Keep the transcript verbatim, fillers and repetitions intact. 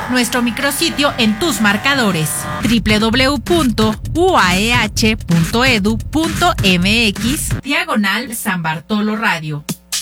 nuestro micrositio en tus marcadores doble u doble u doble u punto u a e h punto e d u punto m x diagonal San Bartolo Radio.